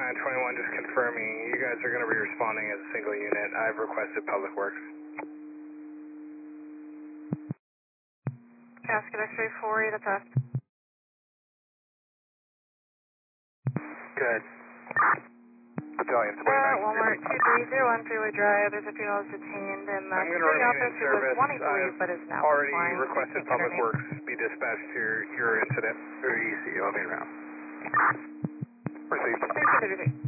921, just confirming you guys are going to be responding as a single unit. I've requested Public Works. Casket X-ray 48 at best. Good. Battalion 29. Walmart 2301 Freeway Drive. There's a few dollars detained, and I'm going to security remain in officer was service. wanting to leave, but is now Already complying. requested Public Works be dispatched to your incident or EC. I'll be around. Received. 3233.